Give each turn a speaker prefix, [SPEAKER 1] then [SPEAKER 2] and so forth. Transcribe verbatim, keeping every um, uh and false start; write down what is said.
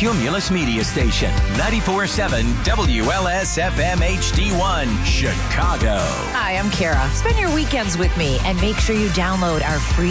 [SPEAKER 1] Cumulus Media Station, ninety-four point seven W L S F M H D one, Chicago.
[SPEAKER 2] Hi, I'm Kara. Spend your weekends with me and make sure you download our free